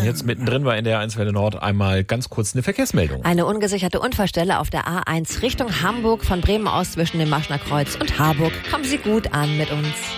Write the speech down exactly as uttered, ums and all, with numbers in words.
Jetzt mittendrin war in der eins Welle Nord einmal ganz kurz eine Verkehrsmeldung. Eine ungesicherte Unfallstelle auf der A eins Richtung Hamburg von Bremen aus zwischen dem Maschner Kreuz und Harburg. Kommen Sie gut an mit uns.